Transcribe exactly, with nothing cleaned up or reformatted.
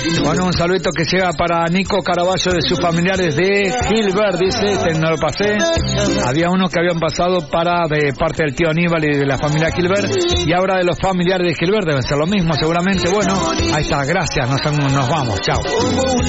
Bueno, un saludito que llega para Nico Caraballo de sus familiares de Gilbert, dice, este no lo pasé. Había unos que habían pasado para de parte del tío Aníbal y de la familia Gilbert, y ahora de los familiares de Gilbert deben ser lo mismo seguramente. Bueno, ahí está, gracias, nos, nos vamos, chao.